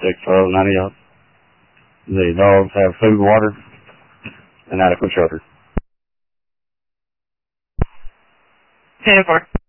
6, 12, 90 yards. The dogs have food, water, and adequate shelter. 10-4.